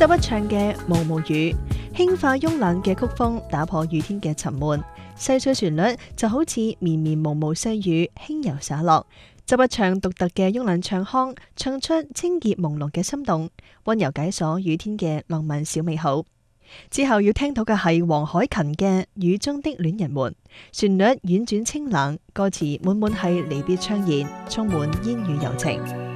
周筆暢嘅《毛毛雨》，輕快慵懶嘅曲風打破雨天嘅沉悶，細碎旋律就好似綿綿無毛細雨，輕柔灑落。周筆暢獨特嘅慵懶唱腔，唱出清潔朦朧嘅心動，溫柔解鎖雨天嘅浪漫小美好。之後要聽到嘅係黃凱芹嘅《雨中的戀人們》，旋律婉轉清冷，歌詞滿滿係離別悵然，充滿煙雨柔情。